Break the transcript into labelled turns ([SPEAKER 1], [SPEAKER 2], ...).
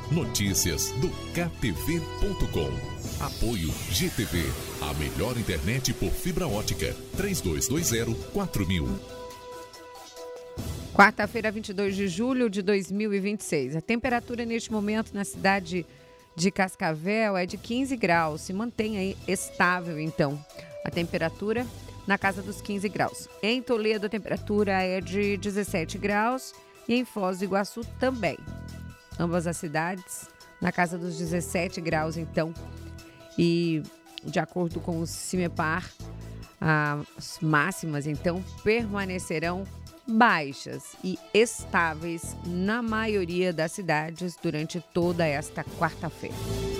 [SPEAKER 1] Notícias do KTV.com. Apoio GTV, a melhor internet por fibra ótica. 3220-4000.
[SPEAKER 2] Quarta-feira, 22 de julho de 2026. A temperatura neste momento na cidade de Cascavel é de 15 graus. Se mantém aí estável, então, a temperatura na casa dos 15 graus. Em Toledo, a temperatura é de 17 graus e em Foz do Iguaçu também. Ambas as cidades na casa dos 17 graus, então. E, de acordo com o CIMEPAR, as máximas, então, permanecerão baixas e estáveis na maioria das cidades durante toda esta quarta-feira.